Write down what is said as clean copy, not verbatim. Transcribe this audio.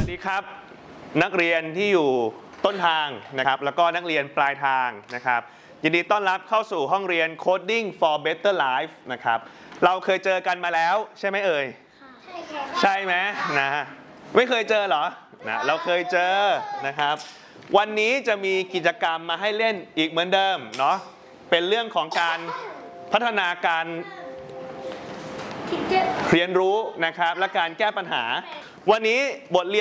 วัสดีครับนักเรียนที่อยู่ต้นทางนะครับแล้วก็นักเรียนปลายทางนะครับยินดีต้อนรับเข้าสู่ห้องเรียน Coding for Better Life นะครับเราเคยเจอกันมาแล้วใช่ไหมเอ่ยใช่ไหมนะไม่เคยเจอเหรอนะเราเคยเจอนะครับวันนี้จะมีกิจกรรมมาให้เล่นอีกเหมือนเดิมเนาะเป็นเรื่องของการพัฒนาการเรียนรู้นะครับและการแก้ปัญหาวันนี้บทเรียน